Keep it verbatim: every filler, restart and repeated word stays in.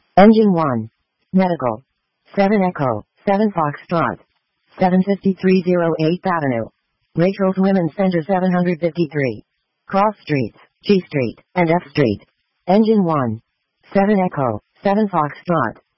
Engine one. Medical. seven Echo, seven Foxtrot. seven fifty-three oh eighth Avenue. Rachel's Women's Center seven fifty-three. Cross Streets, G Street, and F Street. Engine one. seven Echo, seven Foxtrot.